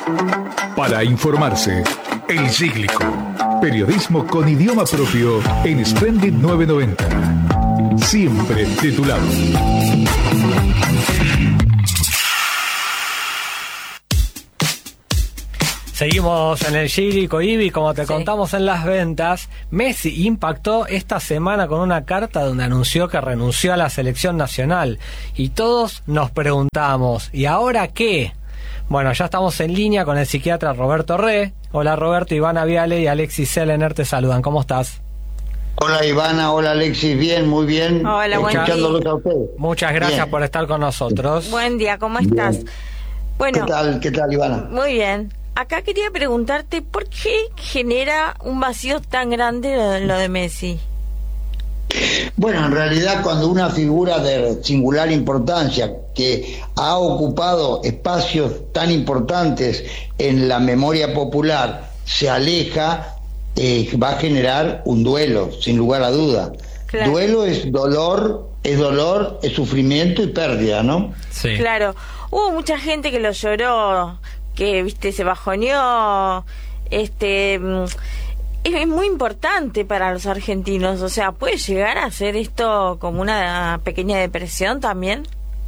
Para informarse, El Cíclico. Periodismo con idioma propio en Splendid 990. Siempre de tu lado. Seguimos en el Cíclico, Ivi, como te contamos en las ventas. Messi impactó esta semana con una carta donde anunció que renunció a la selección nacional. Y todos nos preguntamos, ¿y ahora qué? Bueno, ya estamos en línea con el psiquiatra Roberto Re. Hola Roberto, Ivana Viale y Alexis Selener te saludan. ¿Cómo estás? Hola Ivana, hola Alexis, bien, muy bien. Hola, buen día. A ustedes. Muchas gracias Bien. por estar con nosotros. Buen día, ¿cómo estás? Bien. Bueno, ¿Qué tal Ivana? muy bien. Acá quería preguntarte, ¿por qué genera un vacío tan grande lo de Messi? Bueno, en realidad cuando una figura de singular importancia que ha ocupado espacios tan importantes en la memoria popular se aleja, va a generar un duelo, sin lugar a duda. Claro. Duelo es dolor, es sufrimiento y pérdida, ¿no? Sí. Claro, hubo mucha gente que lo lloró, que se bajoneó, es muy importante para los argentinos, o sea, ¿puede llegar a ser esto como una pequeña depresión también?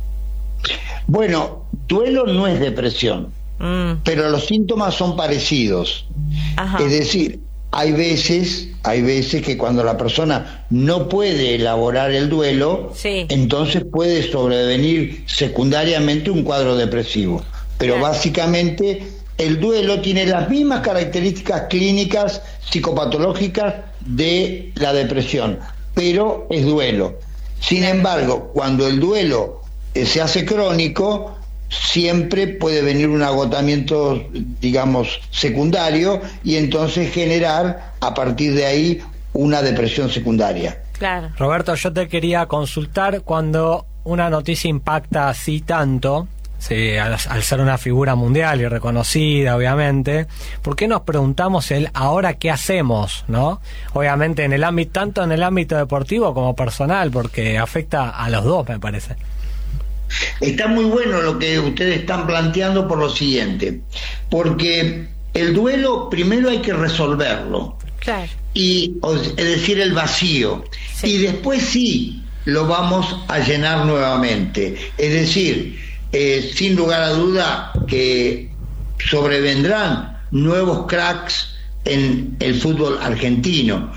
Bueno, duelo no es depresión, pero los síntomas son parecidos. Ajá. Es decir, hay veces que cuando la persona no puede elaborar el duelo, Sí. entonces puede sobrevenir secundariamente un cuadro depresivo. Pero Claro. Básicamente el duelo tiene las mismas características clínicas psicopatológicas de la depresión, pero es duelo. Sin embargo, cuando el duelo se hace crónico, siempre puede venir un agotamiento, digamos, secundario, y entonces generar a partir de ahí una depresión secundaria. Claro. Roberto, yo te quería consultar cuando una noticia impacta así tanto, sí, al ser una figura mundial y reconocida, obviamente, ¿por qué nos preguntamos el ahora qué hacemos, no? Obviamente en el ámbito, tanto en el ámbito deportivo como personal, porque afecta a los dos, me parece. Está muy bueno lo que ustedes están planteando por lo siguiente, porque el duelo primero hay que resolverlo, Claro. es decir, el vacío, Sí. y después sí lo vamos a llenar nuevamente. Es decir, sin lugar a duda que sobrevendrán nuevos cracks en el fútbol argentino,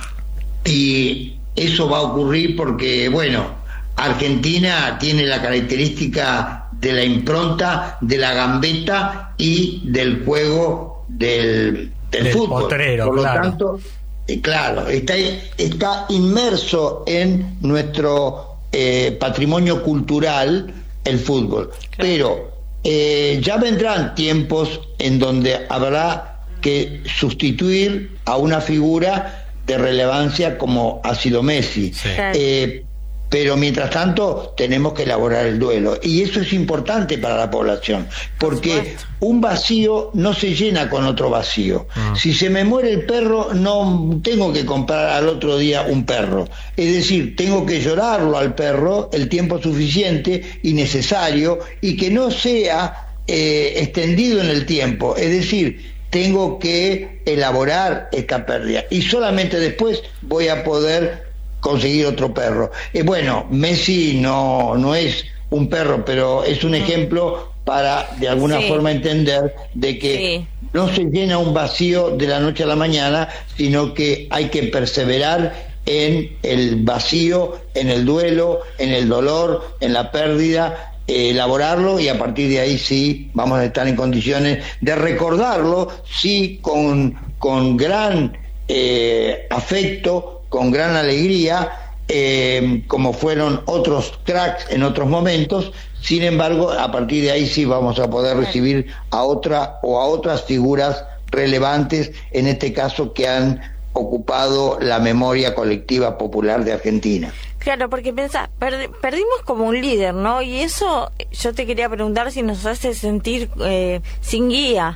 y eso va a ocurrir porque, bueno, Argentina tiene la característica de la impronta, de la gambeta y del juego del fútbol. Potrero, por lo claro. tanto, claro, está inmerso en nuestro patrimonio cultural el fútbol. Pero ya vendrán tiempos en donde habrá que sustituir a una figura de relevancia como ha sido Messi. Sí. Claro. Pero mientras tanto tenemos que elaborar el duelo, y eso es importante para la población, porque un vacío no se llena con otro vacío. Si se me muere el perro, no tengo que comprar al otro día un perro, es decir, tengo que llorarlo al perro el tiempo suficiente y necesario, y que no sea extendido en el tiempo, es decir, tengo que elaborar esta pérdida, y solamente después voy a poder conseguir otro perro. Bueno, Messi no es un perro, pero es un ejemplo para de alguna forma entender de que no se llena un vacío de la noche a la mañana, sino que hay que perseverar en el vacío, en el duelo, en el dolor, en la pérdida, elaborarlo, y a partir de ahí sí vamos a estar en condiciones de recordarlo, sí, con gran afecto, con gran alegría, como fueron otros cracks en otros momentos. Sin embargo, a partir de ahí sí vamos a poder recibir a otras figuras relevantes, en este caso que han ocupado la memoria colectiva popular de Argentina. Claro, porque pensá, perdimos como un líder, ¿no? Y eso yo te quería preguntar si nos hace sentir sin guía.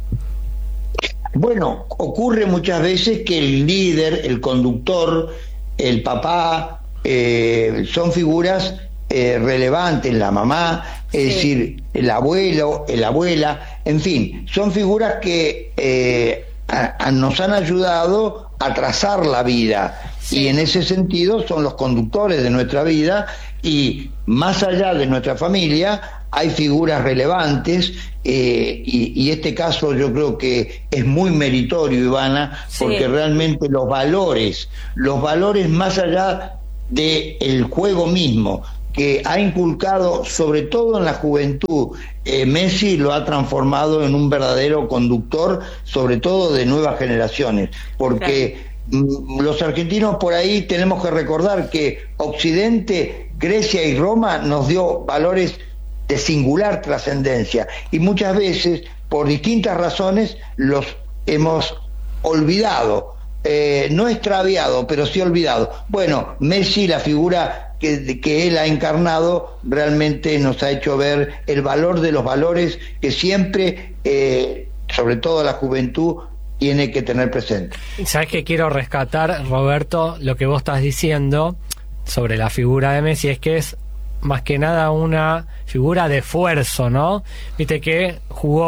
Bueno, ocurre muchas veces que el líder, el conductor, el papá, son figuras relevantes, la mamá, es decir, el abuelo, la abuela, en fin, son figuras que nos han ayudado a trazar la vida, y en ese sentido son los conductores de nuestra vida, y más allá de nuestra familia hay figuras relevantes, y este caso yo creo que es muy meritorio, Ivana, porque realmente los valores más allá del juego mismo, que ha inculcado sobre todo en la juventud, Messi lo ha transformado en un verdadero conductor, sobre todo de nuevas generaciones, porque los argentinos por ahí tenemos que recordar que Occidente, Grecia y Roma nos dio valores de singular trascendencia, y muchas veces por distintas razones los hemos olvidado, no extraviado, pero sí olvidado. Bueno, Messi, la figura que él ha encarnado, realmente nos ha hecho ver el valor de los valores que siempre, sobre todo la juventud, tiene que tener presente. ¿Sabes qué quiero rescatar, Roberto? Lo que vos estás diciendo sobre la figura de Messi es que es más que nada una figura de esfuerzo, ¿no? Viste que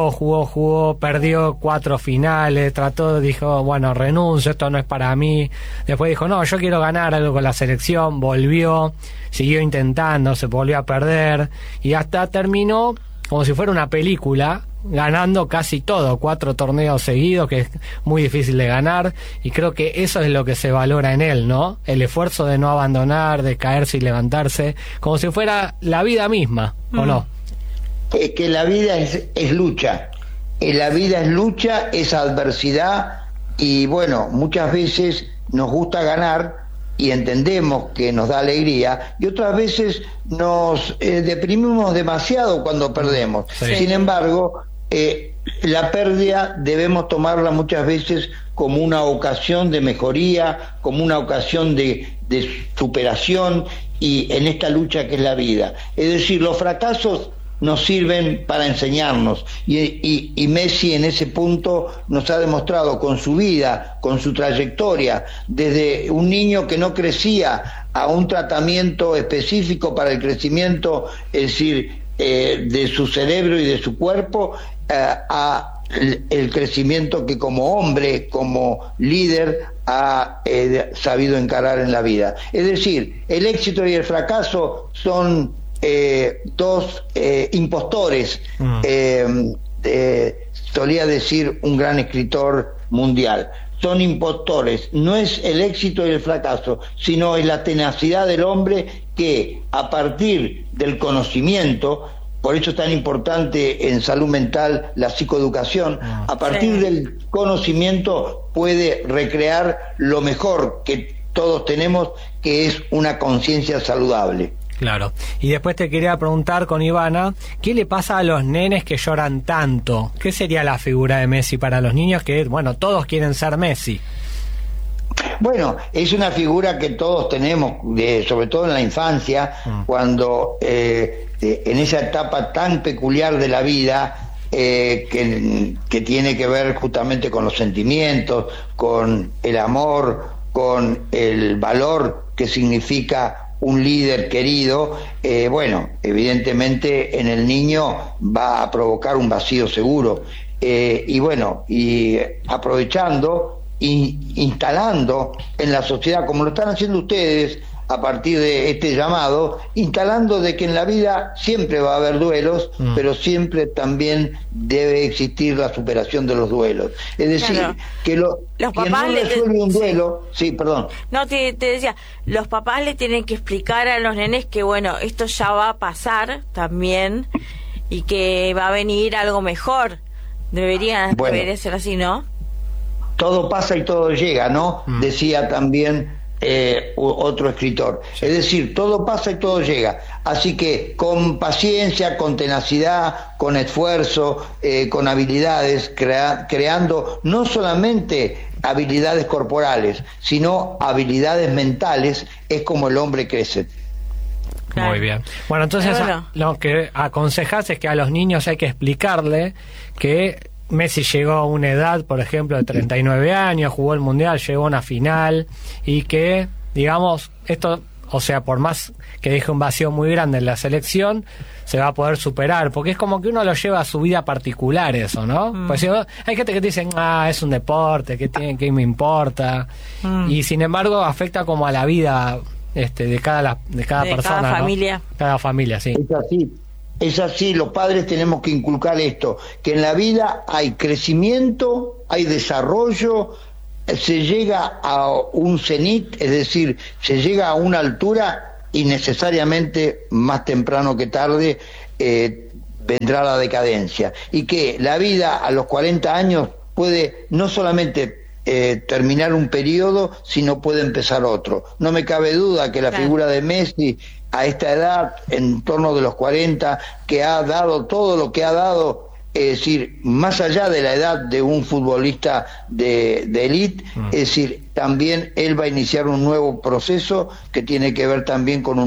jugó, perdió 4 finales, dijo, bueno, renuncio, esto no es para mí. Después dijo, no, yo quiero ganar algo con la selección, volvió, siguió intentando, se volvió a perder, y hasta terminó como si fuera una película, ganando casi todo, 4 torneos seguidos, que es muy difícil de ganar, y creo que eso es lo que se valora en él, ¿no? El esfuerzo de no abandonar, de caerse y levantarse, como si fuera la vida misma, ¿o no? Es que la vida es lucha, la vida es lucha, es adversidad, y bueno, muchas veces nos gusta ganar, y entendemos que nos da alegría, y otras veces nos deprimimos demasiado cuando perdemos. Sin embargo, la pérdida debemos tomarla muchas veces como una ocasión de mejoría, como una ocasión de superación, y en esta lucha que es la vida. Es decir, los fracasos nos sirven para enseñarnos, y Messi en ese punto nos ha demostrado con su vida, con su trayectoria, desde un niño que no crecía a un tratamiento específico para el crecimiento, es decir, de su cerebro y de su cuerpo, a el crecimiento que como hombre, como líder, ha sabido encarar en la vida. Es decir, el éxito y el fracaso son dos impostores, solía decir un gran escritor mundial. Son impostores, no es el éxito y el fracaso, sino es la tenacidad del hombre que, a partir del conocimiento, por eso es tan importante en salud mental la psicoeducación, a partir del conocimiento puede recrear lo mejor que todos tenemos, que es una conciencia saludable. Claro. Y después te quería preguntar con Ivana, ¿qué le pasa a los nenes que lloran tanto? ¿Qué sería la figura de Messi para los niños que, bueno, todos quieren ser Messi? Bueno, es una figura que todos tenemos, sobre todo en la infancia, cuando en esa etapa tan peculiar de la vida, que tiene que ver justamente con los sentimientos, con el amor, con el valor que significa un líder querido, bueno, evidentemente en el niño va a provocar un vacío seguro, y bueno, y aprovechando, instalando en la sociedad, como lo están haciendo ustedes a partir de este llamado, instalando de que en la vida siempre va a haber duelos, pero siempre también debe existir la superación de los duelos. Es decir, que los papás no resuelve un duelo, perdón. No, te decía, los papás le tienen que explicar a los nenes que, bueno, esto ya va a pasar también, y que va a venir algo mejor. Debería ser así, ¿no? Todo pasa y todo llega, ¿no? Decía también otro escritor. Es decir, todo pasa y todo llega. Así que con paciencia, con tenacidad, con esfuerzo, con habilidades, creando no solamente habilidades corporales, sino habilidades mentales, es como el hombre crece. Claro. Muy bien. Bueno, entonces lo que aconsejás es que a los niños hay que explicarle que Messi llegó a una edad, por ejemplo, de 39 años, jugó el Mundial, llegó a una final, y que, digamos, esto o sea, por más que deje un vacío muy grande en la selección, se va a poder superar, porque es como que uno lo lleva a su vida particular eso, ¿no? Pues hay gente que te dice, es un deporte, ¿qué me importa? Y sin embargo afecta como a la vida de cada persona, cada familia. ¿No? Cada familia, sí. Es así, los padres tenemos que inculcar esto, que en la vida hay crecimiento, hay desarrollo, se llega a un cenit, es decir, se llega a una altura y necesariamente más temprano que tarde vendrá la decadencia, y que la vida a los 40 años puede no solamente terminar un periodo, sino puede empezar otro. No me cabe duda que la figura de Messi a esta edad, en torno de los 40, que ha dado todo lo que ha dado, es decir, más allá de la edad de un futbolista de élite, es decir, también él va a iniciar un nuevo proceso que tiene que ver también con un